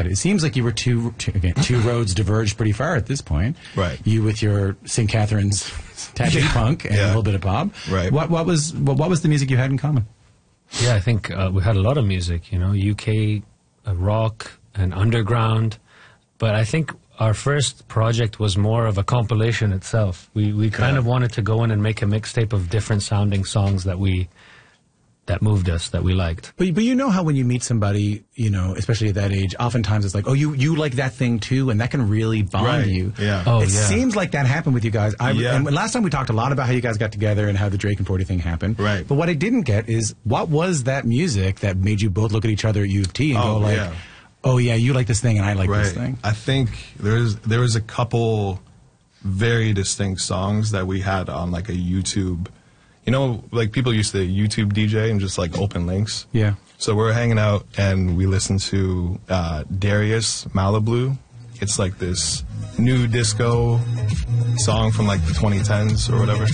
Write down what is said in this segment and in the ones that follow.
at it, it seems like you were two roads diverged pretty far at this point. Right. You with your St. Catherine's tattoo punk and a little bit of pop. Right. What was the music you had in common? Yeah, I think we had a lot of music, you know, UK rock and underground. But I think our first project was more of a compilation itself. We kind of wanted to go in and make a mixtape of different sounding songs that moved us, that we liked. But you know how when you meet somebody, you know, especially at that age, oftentimes it's like, oh, you like that thing too, and that can really bond you. Yeah. Oh, It yeah. seems like that happened with you guys. And last time we talked a lot about how you guys got together and how the Drake and 40 thing happened. Right. But what I didn't get is what was that music that made you both look at each other at U of T and go like, oh yeah, you like this thing and I like this thing. I think there was a couple very distinct songs that we had on like a YouTube. You know, like people used to YouTube DJ and just like open links. Yeah. So we were hanging out and we listened to Darius Malibu. It's like this new disco song from like the 2010s or whatever.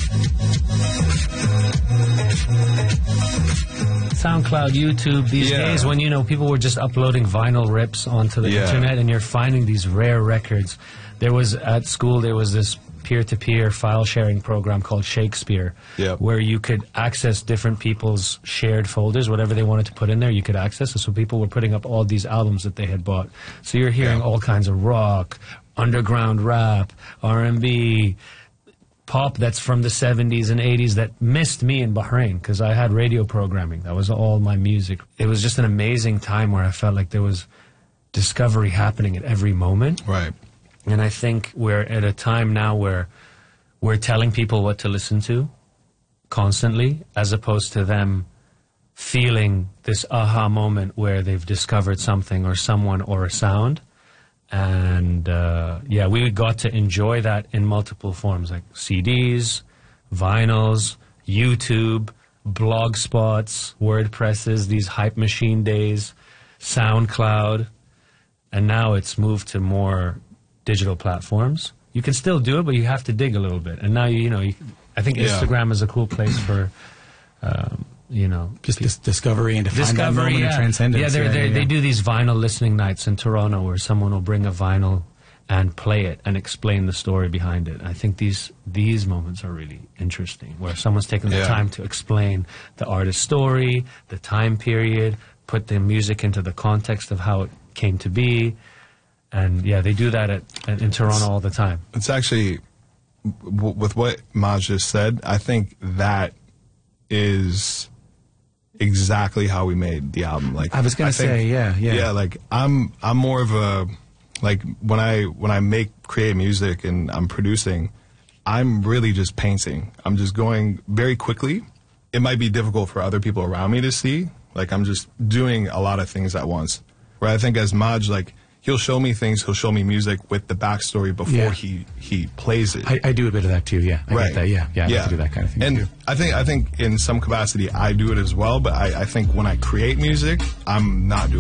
SoundCloud, YouTube, these days when, you know, people were just uploading vinyl rips onto the internet and you're finding these rare records. At school, there was this peer-to-peer file sharing program called Shakespeare, where you could access different people's shared folders, whatever they wanted to put in there, you could access it. So people were putting up all these albums that they had bought. So you're hearing all kinds of rock, underground rap, R&B, pop that's from the 70s and 80s that missed me in Bahrain because I had radio programming. That was all my music. It was just an amazing time where I felt like there was discovery happening at every moment. Right. And I think we're at a time now where we're telling people what to listen to constantly, as opposed to them feeling this aha moment where they've discovered something or someone or a sound. And we got to enjoy that in multiple forms, like CDs, vinyls, YouTube, blog spots, WordPresses, these hype machine days, SoundCloud. And now it's moved to more digital platforms. You can still do it, but you have to dig a little bit. And now, I think Instagram is a cool place for, just discovery and to find that moment of transcendence. They do these vinyl listening nights in Toronto where someone will bring a vinyl and play it and explain the story behind it. I think these moments are really interesting, where someone's taken the time to explain the artist's story, the time period, put the music into the context of how it came to be. And they do that in Toronto all the time. It's actually, with what Maj just said, I think that is exactly how we made the album. Like I was going to say, yeah. Like I'm more of a, like when I create music and I'm producing, I'm really just painting. I'm just going very quickly. It might be difficult for other people around me to see. Like I'm just doing a lot of things at once. Where I think as Maj, like, he'll show me things, he'll show me music with the backstory before he plays it. I do a bit of that too, I get that, I like to do that kind of thing and too. I think in some capacity I do it as well, but I think when I create music, I'm not doing